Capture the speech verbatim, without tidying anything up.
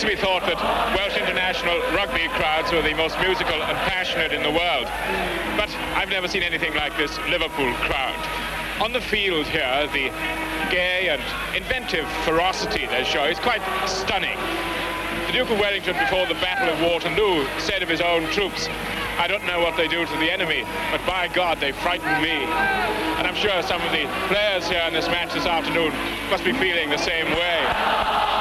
to be thought that Welsh international rugby crowds were the most musical and passionate in the world. But I've never seen anything like this Liverpool crowd. On the field here, the gay and inventive ferocity they show is quite stunning. The Duke of Wellington, before the Battle of Waterloo, said of his own troops, "I don't know what they do to the enemy, but by God, they frighten me." And I'm sure some of the players here in this match this afternoon must be feeling the same way.